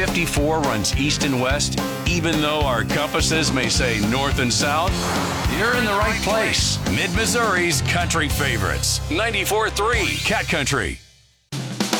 54 runs east and west, even though our compasses may say north and south, you're in the right place. Mid-Missouri's country favorites. 94.3 Cat Country.